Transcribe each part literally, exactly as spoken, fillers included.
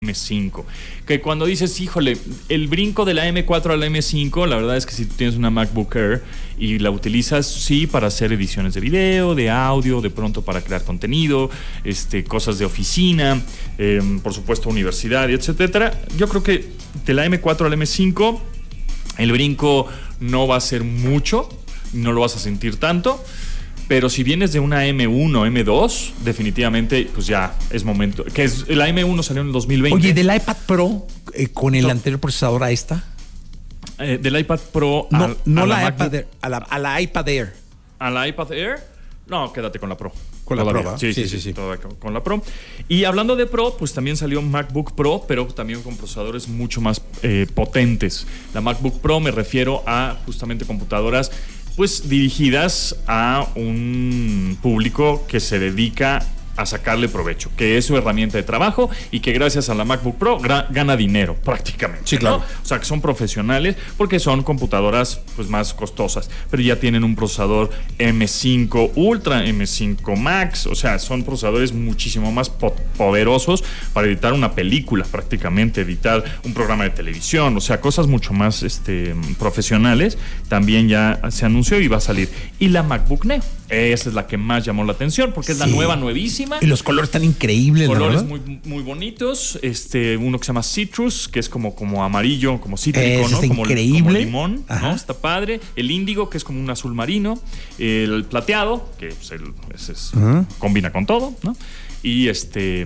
eme cinco. Que cuando dices, híjole, el brinco de la eme cuatro a la eme cinco, la verdad es que si tú tienes una MacBook Air y la utilizas, sí, para hacer ediciones de video, de audio, de pronto para crear contenido, este, cosas de oficina, eh, por supuesto universidad, etcétera. Yo creo que de la eme cuatro a la eme cinco, el brinco no va a ser mucho, no lo vas a sentir tanto. Pero si vienes de una eme uno, eme dos, definitivamente, pues ya es momento. Que es, la eme uno salió en el dos mil veinte. Oye, ¿del iPad Pro eh, con el no. anterior procesador a esta? Eh, del iPad Pro no, a, no a la, la iPad Air, a, la, a la iPad Air. ¿A la iPad Air? No, quédate con la Pro. Con la Todavía. Pro, ¿va? Sí, sí, sí, sí, sí. Todavía con la Pro. Y hablando de Pro, pues también salió MacBook Pro, pero también con procesadores mucho más eh, potentes. La MacBook Pro me refiero a justamente computadoras pues dirigidas a un público que se dedica a sacarle provecho, que es su herramienta de trabajo y que gracias a la MacBook Pro gra- gana dinero prácticamente. Sí, claro. ¿no? O sea, que son profesionales porque son computadoras pues más costosas, pero ya tienen un procesador eme cinco Ultra, eme cinco Max, o sea, son procesadores muchísimo más po- poderosos para editar una película prácticamente, editar un programa de televisión, o sea, cosas mucho más este, profesionales. También ya se anunció y va a salir. Y la MacBook Neo, esa es la que más llamó la atención porque es sí. la nueva, nuevísima. Y los colores están increíbles, colores ¿no? muy, muy bonitos. Este, uno que se llama Citrus, que es como, como amarillo, como cítrico, ¿no? Como, increíble. como limón, ¿no? Está padre. El índigo, que es como un azul marino. El plateado, que pues, el, ese es, uh-huh. combina con todo, ¿no? Y este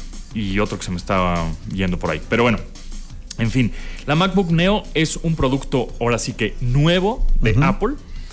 y otro que se me estaba yendo por ahí. Pero bueno, en fin, la MacBook Neo es un producto, ahora sí que nuevo de uh-huh. Apple.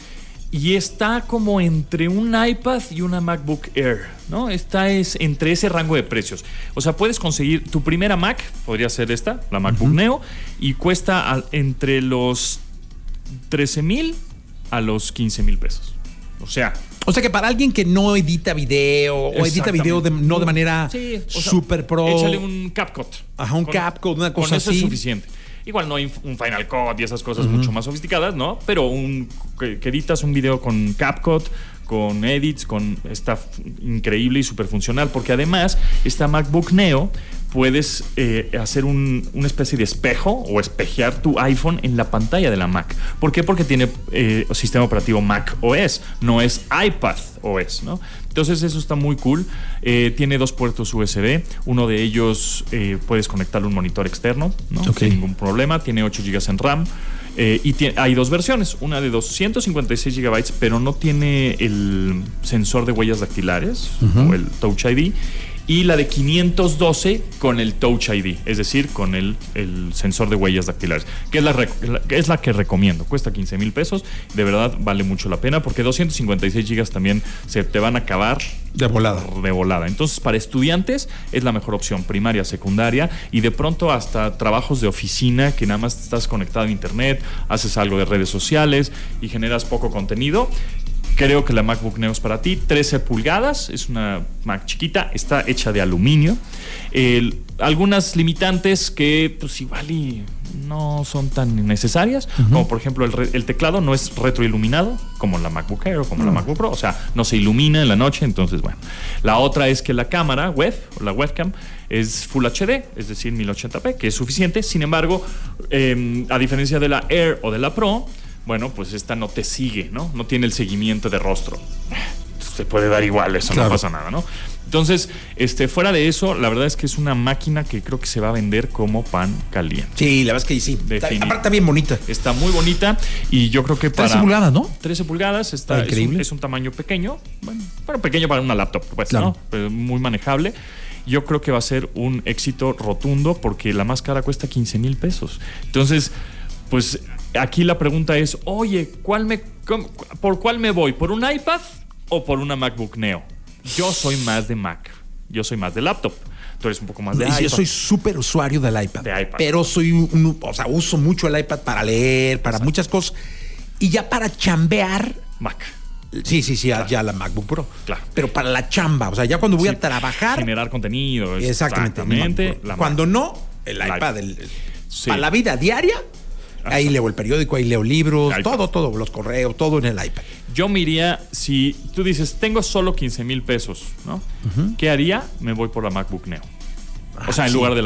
Y está como entre un iPad y una MacBook Air, ¿no? Está es entre ese rango de precios. O sea, puedes conseguir tu primera Mac, podría ser esta, la MacBook uh-huh. Neo, y cuesta a, entre los trece mil a los quince mil pesos. O sea... O sea que para alguien que no edita video o edita video de, no de manera sí, super sea, pro... Échale un CapCut. Ajá, un con, CapCut, una cosa con eso así. Es suficiente. Igual no hay un Final Cut y esas cosas uh-huh. mucho más sofisticadas, ¿no? Pero un, que, que editas un video con CapCut, con edits, con está increíble y súper funcional, porque además esta MacBook Neo puedes eh, hacer un, una especie de espejo o espejear tu iPhone en la pantalla de la Mac. ¿Por qué? Porque tiene eh, sistema operativo Mac O S, no es iPad O S, ¿no? Entonces eso está muy cool. Eh, tiene dos puertos U S B. Uno de ellos eh, puedes conectarle un monitor externo, ¿no? Okay. Sin ningún problema. Tiene ocho gigas en RAM. Eh, y tiene, hay dos versiones. Una de doscientos cincuenta y seis gigabytes, pero no tiene el sensor de huellas dactilares uh-huh. o el Touch I D. Y la de quinientos doce con el Touch I D, es decir, con el, el sensor de huellas dactilares, que es la, la, es la que recomiendo. Cuesta quince mil pesos, de verdad vale mucho la pena, porque doscientos cincuenta y seis gigas también se te van a acabar de volada. De volada. Entonces, para estudiantes es la mejor opción, primaria, secundaria, y de pronto hasta trabajos de oficina, que nada más estás conectado a internet, haces algo de redes sociales y generas poco contenido. Creo que la MacBook Neo es para ti. trece pulgadas, es una Mac chiquita, está hecha de aluminio. El, algunas limitantes que pues igual y no son tan necesarias, uh-huh. como por ejemplo el, re, el teclado no es retroiluminado como la MacBook Air o como uh-huh. la MacBook Pro, o sea, no se ilumina en la noche, entonces bueno. La otra es que la cámara web o la webcam es Full H D, es decir, mil ochenta p, que es suficiente. Sin embargo, eh, a diferencia de la Air o de la Pro, bueno, pues esta no te sigue, ¿no? No tiene el seguimiento de rostro. Se puede dar igual, eso claro. no pasa nada, ¿no? Entonces, este, fuera de eso, la verdad es que es una máquina que creo que se va a vender como pan caliente. Sí, la verdad es que sí. Está, aparte está bien bonita. Está muy bonita y yo creo que para... trece pulgadas, ¿no? trece pulgadas, está, está increíble. Es un, es un tamaño pequeño, bueno, bueno, pequeño para una laptop, pues, claro. ¿no? Pero muy manejable. Yo creo que va a ser un éxito rotundo porque la más cara cuesta quince mil pesos. Entonces, pues... Aquí la pregunta es, oye, ¿cuál me, ¿por cuál me voy? ¿Por un iPad o por una MacBook Neo? Yo soy más de Mac. Yo soy más de laptop. Tú eres un poco más de iPad. Yo soy súper usuario del iPad. De iPad. Pero soy un, o sea, uso mucho el iPad para leer, para Exacto. muchas cosas. Y ya para chambear... Mac. Sí, sí, sí, claro. ya la MacBook Pro. Claro. Pero para la chamba, o sea, ya cuando voy sí, a trabajar... Generar contenido. Exactamente. exactamente la cuando no, el, el iPad. El, el, sí. Para la vida diaria... Ahí leo el periódico, ahí leo libros, todo, todo, los correos, todo en el iPad. Yo me iría, si tú dices, tengo solo quince mil pesos, ¿no? Uh-huh. ¿Qué haría? Me voy por la MacBook Neo. Ah, o sea, en sí. lugar del iPad.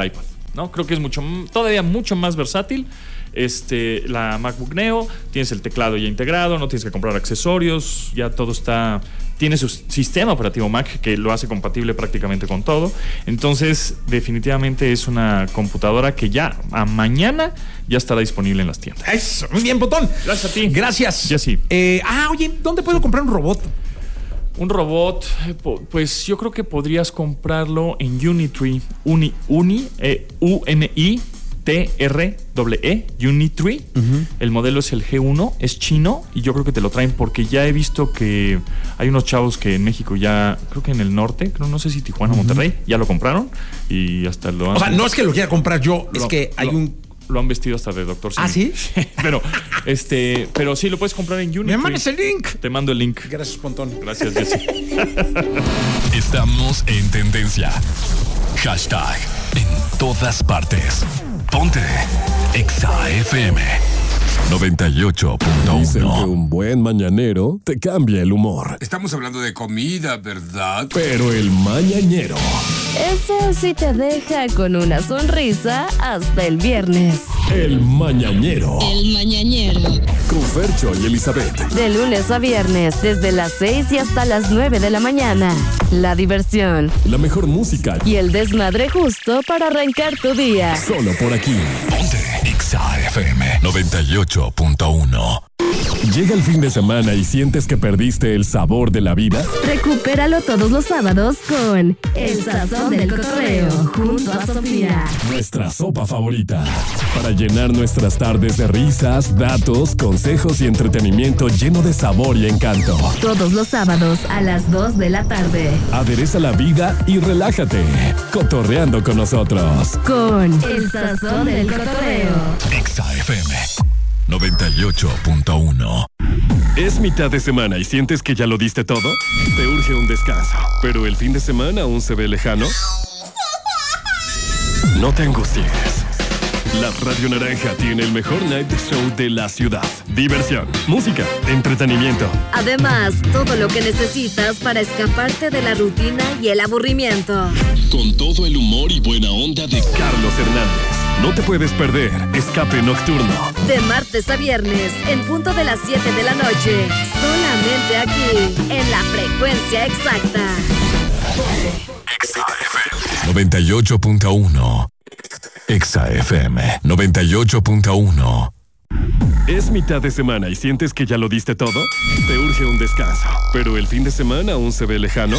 ¿no? Creo que es mucho, todavía mucho más versátil. Este, la MacBook Neo, tienes el teclado ya integrado, no tienes que comprar accesorios, ya todo está, tiene su sistema operativo Mac que lo hace compatible prácticamente con todo. Entonces, definitivamente es una computadora que ya a mañana ya estará disponible en las tiendas. Eso, muy bien, Botón. Gracias a ti. Gracias. Jessy. Eh, ah, oye, ¿dónde puedo comprar un robot? Un robot, pues yo creo que podrías comprarlo en Unitree. Uni, Uni, eh, U N I T R E E, Unitree. Uh-huh. El modelo es el G uno, es chino y yo creo que te lo traen porque ya he visto que hay unos chavos que en México ya, creo que en el norte, creo, no sé si Tijuana o uh-huh. Monterrey, ya lo compraron y hasta lo han... O sea, no es que lo quiera comprar yo, lo, es que hay lo, un... Lo han vestido hasta de doctor Simi. ¿Ah, sí? pero, este, pero sí, lo puedes comprar en Unitree. ¿Me mandas el link? Te mando el link. Gracias, Pontón. Gracias, Jessy. Estamos en tendencia. Hashtag en todas partes. Ponte Exa F M noventa y ocho punto uno. Dicen que un buen mañanero te cambia el humor. Estamos hablando de comida, ¿verdad? Pero el mañanero... Ese sí te deja con una sonrisa hasta el viernes. El mañanero. El mañanero. Con Fercho y Elizabeth. De lunes a viernes, desde las seis y hasta las nueve de la mañana. La diversión. La mejor música. Y el desmadre justo para arrancar tu día. Solo por aquí. Ponte Exa F M noventa y ocho punto uno. Llega el fin de semana y sientes que perdiste el sabor de la vida. Recupéralo todos los sábados con El Sazón del Cotorreo junto a Sofía. Nuestra sopa favorita. Para llenar nuestras tardes de risas, datos, consejos y entretenimiento lleno de sabor y encanto. Todos los sábados a las dos de la tarde. Adereza la vida y relájate. Cotorreando con nosotros. Con El Sazón del Cotorreo. Exa F M noventa y ocho punto uno. ¿Es mitad de semana y sientes que ya lo diste todo? Te urge un descanso, pero el fin de semana aún se ve lejano. No te angusties. La Radio Naranja tiene el mejor night show de la ciudad. Diversión, música, entretenimiento. Además, todo lo que necesitas para escaparte de la rutina y el aburrimiento. Con todo el humor y buena onda de Carlos Hernández. No te puedes perder Escape Nocturno. De martes a viernes, en punto de las siete de la noche. Solamente aquí, en la frecuencia exacta. Exa F M noventa y ocho punto uno. Exa F M noventa y ocho punto uno. ¿Es mitad de semana y sientes que ya lo diste todo? Te urge un descanso, pero el fin de semana aún se ve lejano.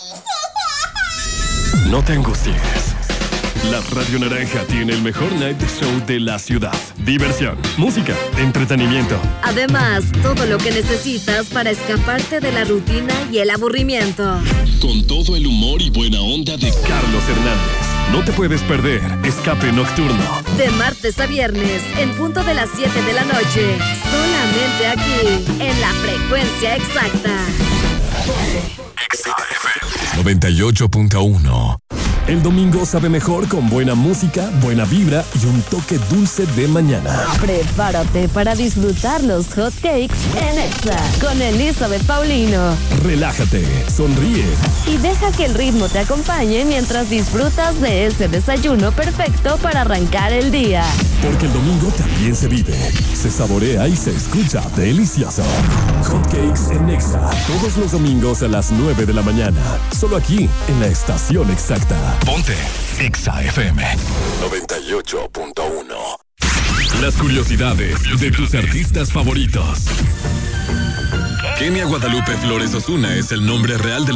No te angusties. La Radio Naranja tiene el mejor night show de la ciudad. Diversión, música, entretenimiento. Además, todo lo que necesitas para escaparte de la rutina y el aburrimiento. Con todo el humor y buena onda de Carlos Hernández. No te puedes perder Escape Nocturno. De martes a viernes, en punto de las siete de la noche. Solamente aquí, en la frecuencia exacta. Exa F M noventa y ocho punto uno. El domingo sabe mejor con buena música, buena vibra y un toque dulce de mañana. Prepárate para disfrutar los hot cakes en Exa con Elizabeth Paulino. Relájate, sonríe y deja que el ritmo te acompañe mientras disfrutas de ese desayuno perfecto para arrancar el día. Porque el domingo también se vive, se saborea y se escucha delicioso. Hot cakes en Exa, todos los domingos a las nueve de la mañana. Solo aquí, en la estación exacta. Ponte Exa F M noventa y ocho punto uno. Las curiosidades de tus artistas favoritos. Kenia Guadalupe Flores Ozuna es el nombre real de la